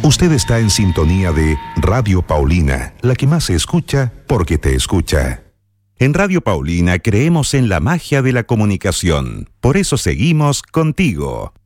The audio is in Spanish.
Usted está en sintonía de Radio Paulina, la que más se escucha porque te escucha. En Radio Paulina creemos en la magia de la comunicación. Por eso seguimos contigo.